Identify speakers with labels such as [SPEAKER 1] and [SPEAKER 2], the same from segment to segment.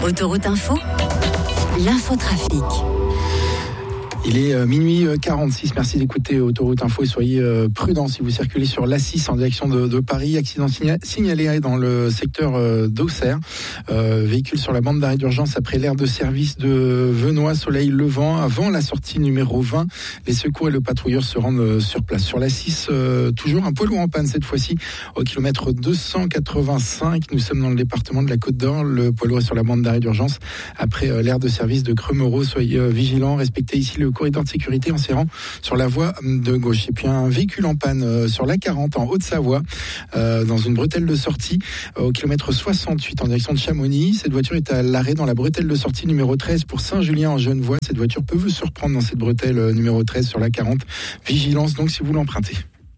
[SPEAKER 1] Autoroute Info, l'infotrafic.
[SPEAKER 2] Il est minuit 46, merci d'écouter Autoroute Info et soyez prudents si vous circulez sur l'A6 en direction de Paris. Accident signalé dans le secteur d'Auxerre. Véhicule sur la bande d'arrêt d'urgence après l'aire de service de Venoy-Soleil-Levant. Avant la sortie numéro 20, les secours et le patrouilleur se rendent sur place. Sur l'A6, toujours un poids lourd en panne cette fois-ci au kilomètre 285. Nous sommes dans le département de la Côte d'Or. Le poids lourd est sur la bande d'arrêt d'urgence après l'aire de service de Creux-Mereau. Soyez vigilants, respectez ici le corridor de sécurité en serrant sur la voie de gauche. Et puis un véhicule en panne sur l'A40 en Haute-Savoie, dans une bretelle de sortie au kilomètre 68 en direction de Chamonix. Cette voiture est à l'arrêt dans la bretelle de sortie numéro 13 pour Saint-Julien en Genevois. Cette voiture peut vous surprendre dans cette bretelle numéro 13 sur l'A40. Vigilance donc si vous l'empruntez.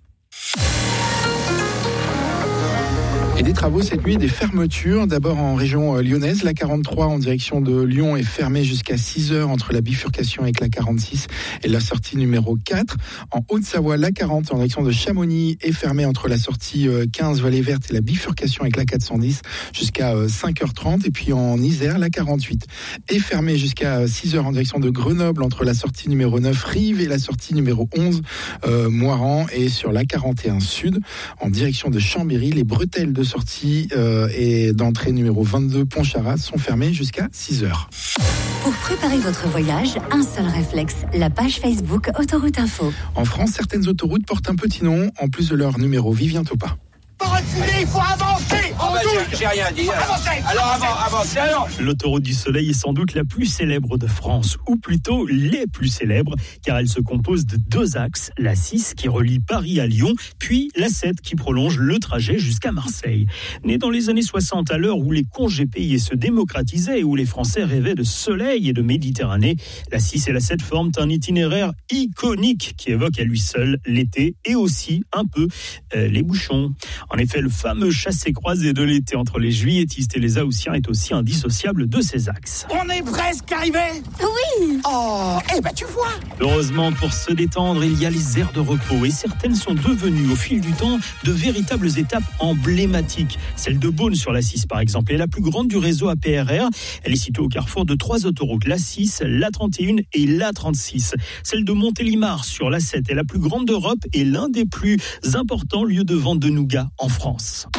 [SPEAKER 2] Et des travaux cette nuit, des fermetures. D'abord en région lyonnaise, la 43 en direction de Lyon est fermée jusqu'à 6h entre la bifurcation avec la 46 et la sortie numéro 4. En Haute-Savoie, la 40 en direction de Chamonix est fermée entre la sortie 15 Vallée Verte et la bifurcation avec la 410 jusqu'à 5h30. Et puis en Isère, la 48 est fermée jusqu'à 6h en direction de Grenoble entre la sortie numéro 9 Rive et la sortie numéro 11 Moiran. Et sur la 41 Sud en direction de Chambéry, les bretelles de sortie et d'entrée numéro 22 Pontcharrat sont fermées jusqu'à 6h.
[SPEAKER 1] Pour préparer votre voyage, un seul réflexe, la page Facebook Autoroute Info.
[SPEAKER 2] En France, certaines autoroutes portent un petit nom en plus de leur numéro. Vivien Topa.
[SPEAKER 3] Il faut avancer.
[SPEAKER 4] J'ai rien dit. Alors avancez alors.
[SPEAKER 5] L'autoroute du Soleil est sans doute la plus célèbre de France, ou plutôt les plus célèbres, car elle se compose de deux axes, la 6 qui relie Paris à Lyon, puis la 7 qui prolonge le trajet jusqu'à Marseille. Née dans les années 60, à l'heure où les congés payés se démocratisaient et où les Français rêvaient de soleil et de Méditerranée, la 6 et la 7 forment un itinéraire iconique qui évoque à lui seul l'été et aussi un peu les bouchons. En effet, le fameux chassé-croisé de l'été entre les juilletistes et les haussiens est aussi indissociable de ces axes.
[SPEAKER 3] On est presque arrivé.
[SPEAKER 1] Oui.
[SPEAKER 3] Oh, tu vois.
[SPEAKER 5] Heureusement, pour se détendre, il y a les aires de repos et certaines sont devenues au fil du temps de véritables étapes emblématiques. Celle de Beaune sur la 6 par exemple est la plus grande du réseau APRR. Elle est située au carrefour de trois autoroutes, la 6, la 31 et la 36. Celle de Montélimar sur la 7 est la plus grande d'Europe et l'un des plus importants lieux de vente de nougat en France.